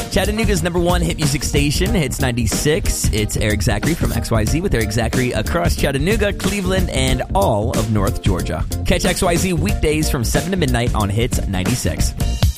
Chattanooga's number one hit music station, Hits 96. It's Eric Zachary from XYZ with Eric Zachary across Chattanooga, Cleveland, and all of North Georgia. Catch XYZ weekdays from 7 to midnight on Hits 96.